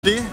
Det,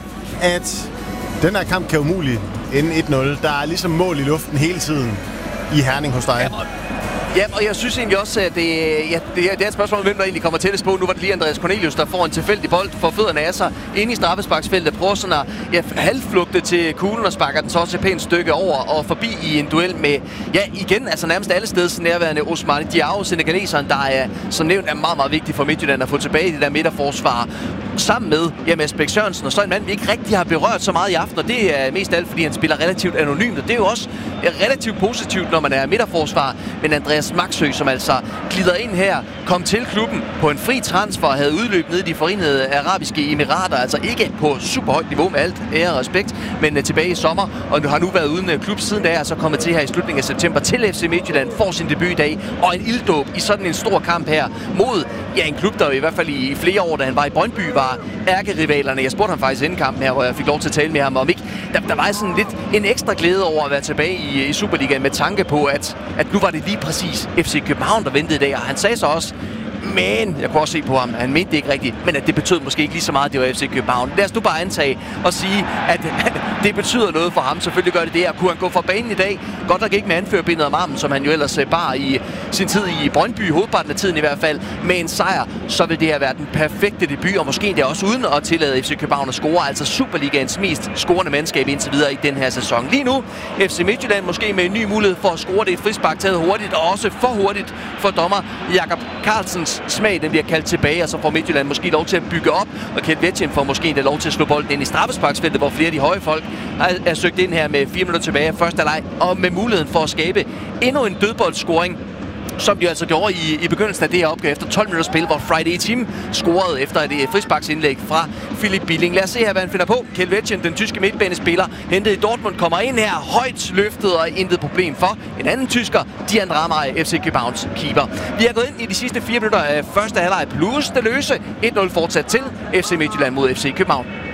at den her kamp kan umuligt ende 1-0. Der er ligesom mål i luften hele tiden i Herning hos dig. Ja, og jeg synes egentlig også, at det er et spørgsmål, hvem der egentlig kommer tættest på. Nu var det lige Andreas Cornelius, der får en tilfældig bold for fødderne af sig inde i straffesparksfeltet. Prøver sådan at halvflugte til kuglen og sparker den så også et pænt stykke over og forbi i en duel med, ja igen, altså nærmest alle steder nærværende Ousmane Diao, senegaleseren, der er, som nævnt, er meget, meget vigtig for Midtjylland at få tilbage i det der midterforsvar. Sammen med Mads Bæk Sørensen, og så en mand, vi ikke rigtig har berørt så meget i aften, og det er mest alt, fordi han spiller relativt anonymt, og det er jo også relativt positivt, når man er midterforsvar. Men Andreas Maxø, som altså glider ind her, kom til klubben på en fri transfer og havde udløb nede i de Forenede Arabiske Emirater, altså ikke på super højt niveau med alt ære og respekt, men tilbage i sommer, og har nu været uden klub siden da, og så kommet til her i slutningen af september til FC Midtjylland, får sin debut i dag, og en ilddåb i sådan en stor kamp her mod en klub, der i hvert fald i flere år, da han var i Brøndby, var ærkerivalerne. Jeg spurgte ham faktisk inden kampen her, hvor jeg fik lov til at tale med ham om ikke. Der var sådan lidt en ekstra glæde over at være tilbage i Superligaen med tanke på, at nu var det lige præcis FC København, der ventede i dag, og han sagde så også, men jeg kunne også se på ham, han mente det ikke rigtigt, men at det betød måske ikke lige så meget, at det var FC København. Lad os nu bare antage og sige, at det betyder noget for ham. Selvfølgelig gør det det, og kunne han gå fra banen i dag, godt nok ikke med anførerbindet om armen, som han jo ellers bar i sin tid i Brøndby, hovedparten af tiden i hvert fald, med en sejr, så vil det have været den perfekte debut, og måske endda også uden at tillade FC København at score, altså Superligaens mest scorende mandskab indtil videre i den her sæson. Lige nu, FC Midtjylland måske med en ny mulighed for at score, det et frispark taget hurtigt, og også for hurtigt for dommer Jakob Carlsens smag, den bliver kaldt tilbage, og så får Midtjylland måske lov til at bygge op, og Kent Vetjen får måske endda lov til at slå bolden ind i straffesparksfeltet, hvor flere af de høje folk er søgt ind her med 4 minutter tilbage af første halvleg, og med muligheden for at skabe endnu en dødboldscoring, som de altså gjorde i begyndelsen af det her opgave efter 12 minutter spil, hvor Friday Team scorede efter et frisparksindlæg fra Philip Billing. Lad os se her, hvad han finder på. Kjeld Vetjen, den tyske midtbanespiller, hentet i Dortmund, kommer ind her, højt løftet og intet problem for en anden tysker, Dian Ramay, FC Københavns keeper. Vi er gået ind i de sidste 4 minutter af første halvleg plus det løse. 1-0 fortsat til FC Midtjylland mod FC København.